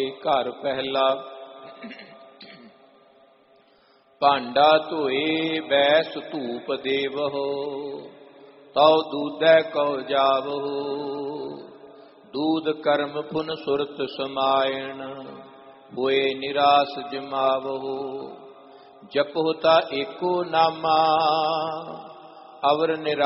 ਘਰ ਪਹਿਲਾ। ਭਾਂਡਾ ਧੋਏ ਬੈਸ ਧੂਪ ਦੇਵਹੁ, ਤਉ ਦੂਧੈ ਕਉ ਜਾਵਹੁ। ਦੂਧ ਕਰਮ ਪੁਨ ਸੁਰਤ ਸਮਾਇਣ, ਹੋਏ ਨਿਰਾਸ ਜਮਾਵਹੁ। ਜਪਹੁ ਤਾ ਏਕੋ ਨਾਮਾ, ਅਵਰ ਨਿਰਾ